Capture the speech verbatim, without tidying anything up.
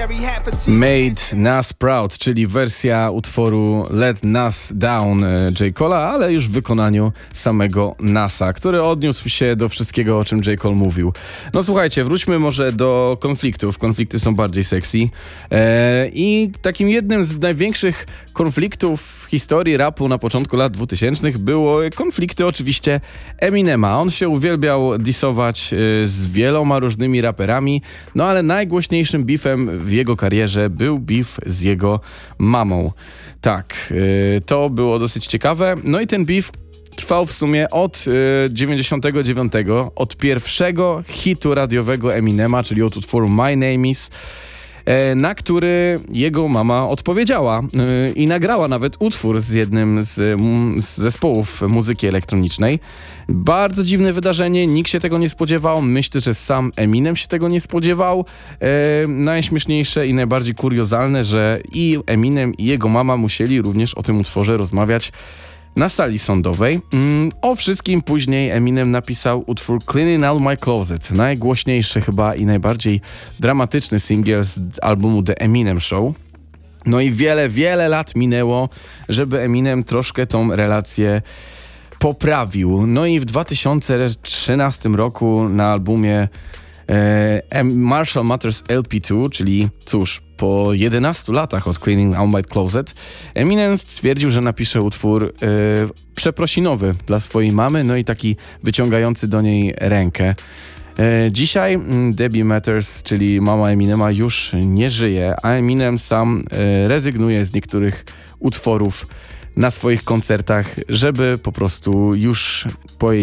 Made Nas Proud, czyli wersja utworu Let Nas Down J. Cole'a, ale już w wykonaniu samego Nasa, który odniósł się do wszystkiego, o czym J. Cole mówił. No słuchajcie, wróćmy może do konfliktów. Konflikty są bardziej sexy. Eee, I takim jednym z największych konfliktów w historii rapu na początku lat dwutysięcznych było konflikty oczywiście Eminema. On się uwielbiał dissować z wieloma różnymi raperami, no ale najgłośniejszym beefem w jego karierze był beef z jego mamą. Tak, yy, to było dosyć ciekawe. No i ten beef trwał w sumie od yy, dziewięćdziesiątego dziewiątego, od pierwszego hitu radiowego Eminema, czyli od utworu My Name Is, na który jego mama odpowiedziała yy, i nagrała nawet utwór z jednym z, z zespołów muzyki elektronicznej. Bardzo dziwne wydarzenie, nikt się tego nie spodziewał, myślę, że sam Eminem się tego nie spodziewał. Yy, najśmieszniejsze i najbardziej kuriozalne, że i Eminem i jego mama musieli również o tym utworze rozmawiać na sali sądowej. Mm, o wszystkim później Eminem napisał utwór Cleaning Out My Closet, najgłośniejszy chyba i najbardziej dramatyczny singiel z albumu The Eminem Show. No i wiele, wiele lat minęło, żeby Eminem troszkę tą relację poprawił. No i w dwa tysiące trzynastym roku na albumie e, Marshall Mathers L P dwa, czyli cóż, po jedenastu latach od Cleaning Out My Closet, Eminem stwierdził, że napisze utwór e, przeprosinowy dla swojej mamy, no i taki wyciągający do niej rękę. E, dzisiaj mm, Debbie Matters, czyli mama Eminema, już nie żyje, a Eminem sam e, rezygnuje z niektórych utworów na swoich koncertach, żeby po prostu już po jej